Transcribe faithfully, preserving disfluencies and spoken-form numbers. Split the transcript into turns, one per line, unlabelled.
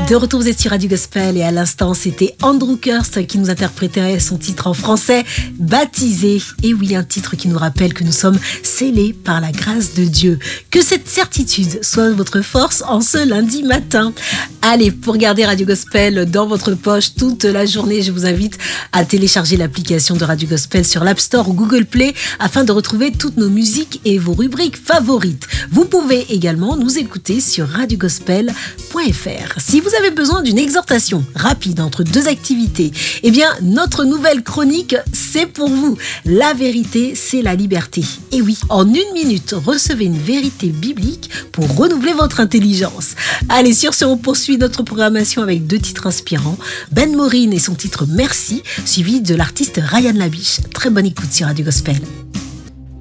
De retour, vous êtes sur Radio Gospel et à l'instant, c'était Andrew Kirst qui nous interprétait son titre en français, Baptisé. Et oui, un titre qui nous rappelle que nous sommes scellés par la grâce de Dieu. Que cette certitude soit votre force en ce lundi matin. Allez, pour garder Radio Gospel dans votre poche toute la journée, je vous invite à télécharger l'application de Radio Gospel sur l'App Store ou Google Play afin de retrouver toutes nos musiques et vos rubriques favorites. Vous pouvez également nous écouter sur radio gospel point f r. Si vous avez besoin d'une exhortation rapide entre deux activités, eh bien, notre nouvelle chronique, c'est pour vous. La vérité, c'est la liberté. Et oui, en une minute, recevez une vérité biblique pour renouveler votre intelligence. Allez, sur ce, on poursuit notre programmation avec deux titres inspirants. Ben Maureen et son titre Merci, suivi de l'artiste Ryan Labiche. Très bonne écoute sur Radio Gospel.